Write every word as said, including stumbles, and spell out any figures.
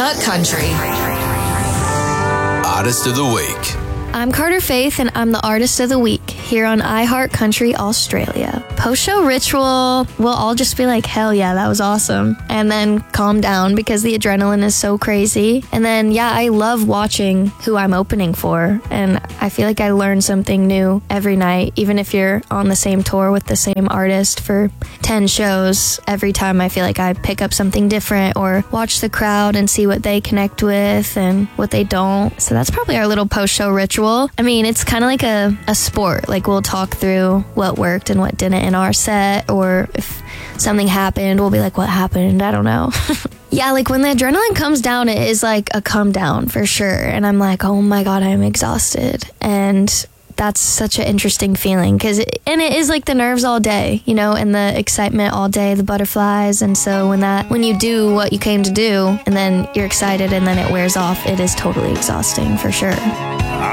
iHeart Country. Artist of the Week. I'm Carter Faith, and I'm the Artist of the Week here on iHeart Country Australia. Post-show ritual, we'll all just be like, hell yeah, that was awesome. And then calm down because the adrenaline is so crazy. And then, yeah, I love watching who I'm opening for. And I feel like I learn something new every night, even if you're on the same tour with the same artist for ten shows. Every time I feel like I pick up something different or watch the crowd and see what they connect with and what they don't. So that's probably our little post-show ritual. I mean, it's kind of like a, a sport. Like, we'll talk through what worked and what didn't in our set, or if something happened, we'll be like, what happened? I don't know. Yeah, like when the adrenaline comes down, it is like a come down for sure. And I'm like, oh my God, I'm exhausted. And that's such an interesting feeling because it, and it is like the nerves all day, you know, and the excitement all day, the butterflies. And so when that when you do what you came to do and then you're excited and then it wears off, it is totally exhausting for sure.